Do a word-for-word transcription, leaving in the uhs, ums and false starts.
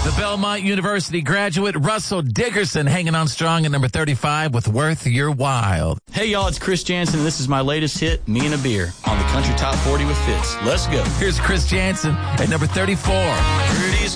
The Belmont University graduate Russell Dickerson hanging on strong at number thirty-five with Worth Your While. Hey, y'all, it's Chris Jansen, and this is my latest hit, Me and a Beer, on the Country Top forty with Fitz. Let's go. Here's Chris Jansen at number thirty-four. Pretty